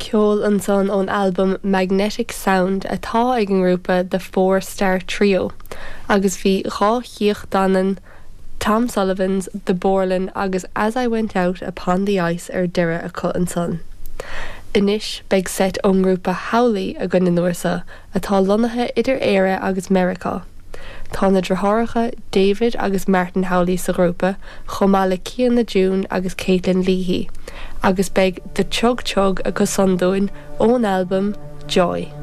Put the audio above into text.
ceol an son ón album Magnetic Sound atá ag an grúpa The Four Star Trio, agus bhí dhá chíoch danan Tom Sullivan's The Borland agus As I Went Out Upon the Ice ar deire a cut an son. Inis beag set ón grúpa Howley a gunna nuasa atá lonathe idir éire agus America. Tá na dratháracha David agus Martin Howley sa grúpa, chomá le Cian June agus Caitlin Leahy, agus beag The Chug Chug a go sondúin ón album Joy.